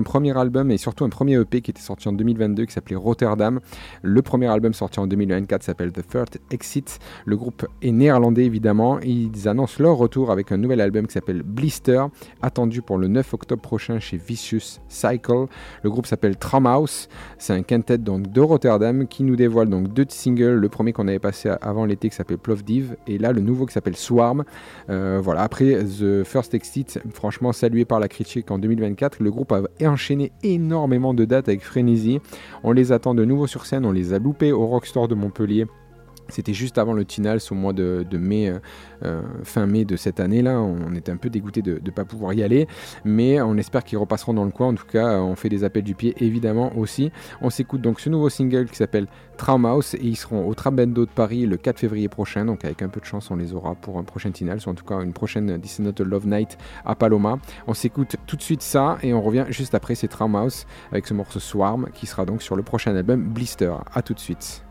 premier album et surtout un premier EP qui était sorti en 2022 qui s'appelait Rotterdam. Le premier album sorti en 2024 s'appelle The Third Exit. Le groupe est néerlandais évidemment. Ils annoncent leur retour avec un nouvel album qui s'appelle Blister, attendu pour le 9 octobre prochain chez Vicious Cycle. Le groupe s'appelle Traumhaus. C'est un quintet donc de Rotterdam qui nous dévoile donc 2 singles. Le premier qu'on avait passé avant l'été qui s'appelle Plovdiv et là le nouveau qui s'appelle Swarm. Voilà. Après The First Exit, franchement salué par la critique en 2024, le groupe a enchaîné énormément de dates avec frénésie. On les attend de nouveau sur scène, on les a loupés au Rockstore de Montpellier. C'était juste avant le Tinals au mois de mai, fin mai de cette année-là. On était un peu dégoûtés de ne pas pouvoir y aller, mais on espère qu'ils repasseront dans le coin. En tout cas, on fait des appels du pied évidemment aussi. On s'écoute donc ce nouveau single qui s'appelle Traumhaus et ils seront au Trabendo de Paris le 4 février prochain. Donc avec un peu de chance, on les aura pour un prochain Tinals, ou en tout cas une prochaine This Is Not a Love Night à Paloma. On s'écoute tout de suite ça et on revient juste après. C'est Traumhaus avec ce morceau Swarm qui sera donc sur le prochain album Blister. A tout de suite.